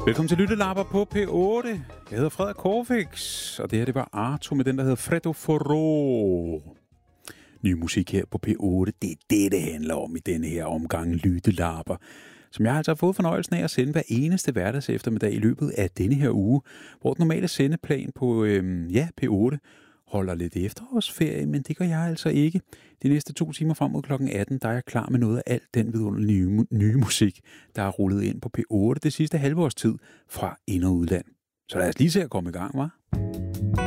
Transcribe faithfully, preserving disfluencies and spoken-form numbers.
Velkommen til Lyttelapper på P otte. Jeg hedder Frederik Corfix, og det her det var Arto med den, der hedder Freddo Foro. Ny musik her på P otte, det er det, det handler om i denne her omgang Lyttelapper, som jeg altså har fået fornøjelsen af at sende hver eneste hverdags eftermiddag i løbet af denne her uge, hvor den normale sendeplan på øhm, ja, P otte holder lidt efterårsferie, men det gør jeg altså ikke. De næste to timer frem mod klokken atten, der er jeg klar med noget af alt den vidunderlige nye, nye musik, der er rullet ind på P otte det sidste halve års tid fra ind- og udland. Så lad os lige se at komme i gang, hva'?